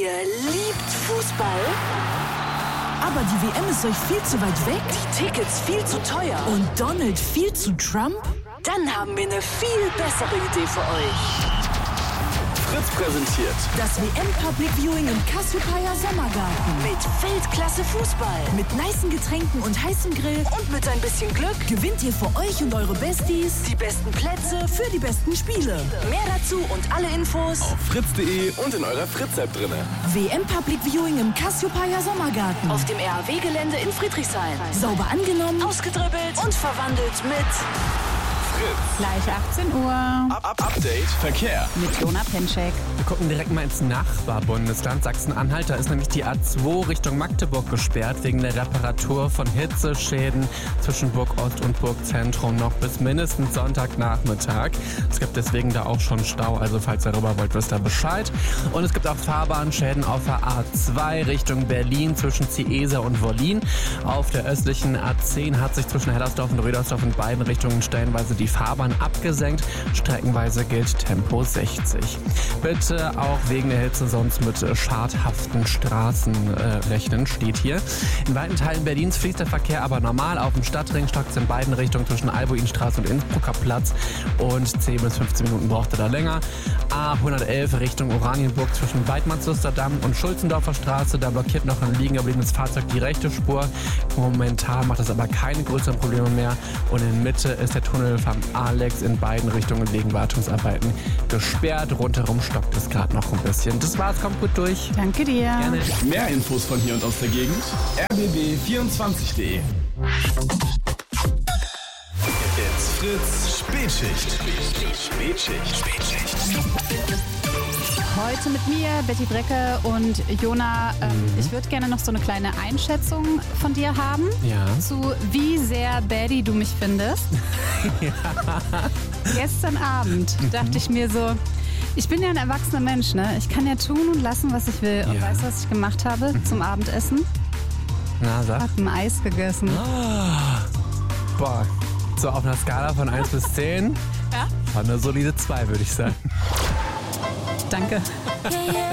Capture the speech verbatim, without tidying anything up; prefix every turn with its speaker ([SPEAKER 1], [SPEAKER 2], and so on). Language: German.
[SPEAKER 1] Ihr liebt Fußball?
[SPEAKER 2] Aber die W M ist euch viel zu weit weg?
[SPEAKER 1] Die Tickets viel zu teuer?
[SPEAKER 2] Und Donald viel zu Trump?
[SPEAKER 1] Dann haben wir eine viel bessere Idee für euch.
[SPEAKER 3] Fritz präsentiert
[SPEAKER 2] Das W M Public Viewing im Cassiopeia Sommergarten.
[SPEAKER 1] Mit Weltklasse Fußball.
[SPEAKER 2] Mit nicen Getränken und heißem Grill.
[SPEAKER 1] Und mit ein bisschen Glück
[SPEAKER 2] Gewinnt ihr für euch und eure Besties
[SPEAKER 1] die besten Plätze
[SPEAKER 2] für die besten Spiele.
[SPEAKER 1] Mehr dazu und alle Infos
[SPEAKER 3] auf fritz punkt de und in eurer Fritz-App drin.
[SPEAKER 2] W M Public Viewing im Cassiopeia Sommergarten.
[SPEAKER 1] auf dem R A W-Gelände in Friedrichshain.
[SPEAKER 2] Sauber angenommen.
[SPEAKER 1] Ausgedribbelt und verwandelt mit
[SPEAKER 3] Fritz.
[SPEAKER 4] Gleich achtzehn Uhr
[SPEAKER 3] Up, up, Update Verkehr.
[SPEAKER 4] mit Jona Penschek.
[SPEAKER 5] Wir gucken direkt mal ins Nachbarbundesland Sachsen-Anhalt. Da ist nämlich die A zwei Richtung Magdeburg gesperrt wegen der Reparatur von Hitzeschäden zwischen Burg Ost und Burg Zentrum noch bis mindestens Sonntagnachmittag. Es gibt deswegen da auch schon Stau, also falls ihr rüber wollt, wisst ihr Bescheid. Und es gibt auch Fahrbahnschäden auf der A zwei Richtung Berlin zwischen Ciesa und Wollin. Auf der östlichen A zehn hat sich zwischen Hellersdorf und Rödersdorf in beiden Richtungen stellenweise die Fahrbahn abgesenkt. Streckenweise gilt Tempo sechzig. Bitte auch wegen der Hitze sonst mit äh, schadhaften Straßen äh, rechnen, steht hier. In weiten Teilen Berlins fließt der Verkehr aber normal. Auf dem Stadtring stockt es in beiden Richtungen zwischen Albuinstraße und Innsbrucker Platz und zehn bis fünfzehn Minuten braucht er da länger. A hundertelf Richtung Oranienburg zwischen Weidmannslusterdamm und Schulzendorfer Straße. Da blockiert noch ein liegen gebliebenes Fahrzeug die rechte Spur. Momentan macht das aber keine größeren Probleme mehr. Und in Mitte ist der Tunnel vom Alex in beiden Richtungen wegen Wartungsarbeiten gesperrt. Rundherum stockt es gerade noch ein bisschen. Das war's, kommt gut durch.
[SPEAKER 4] Danke dir.
[SPEAKER 5] Gerne.
[SPEAKER 3] Mehr Infos von hier und aus der Gegend. r b b vierundzwanzig punkt de. It's Fritz Spätschicht. Spätschicht. Spätschicht.
[SPEAKER 4] Heute mit mir, Betty Brecke und Jona. Ähm, ich würde gerne noch so eine kleine Einschätzung von dir haben.
[SPEAKER 5] Ja.
[SPEAKER 4] Zu wie sehr baddie du mich findest. Gestern Abend dachte ich mir so, ich bin ja ein erwachsener Mensch, ne? Ich kann ja tun und lassen, was ich will. Und
[SPEAKER 5] Ja.
[SPEAKER 4] weißt du, was ich gemacht habe zum Abendessen?
[SPEAKER 5] Na, sag.
[SPEAKER 4] Hab ein Eis gegessen.
[SPEAKER 5] Boah. So auf einer Skala von eins bis zehn.
[SPEAKER 4] Ja?
[SPEAKER 5] War eine solide zwei, würde ich sagen.
[SPEAKER 4] Danke.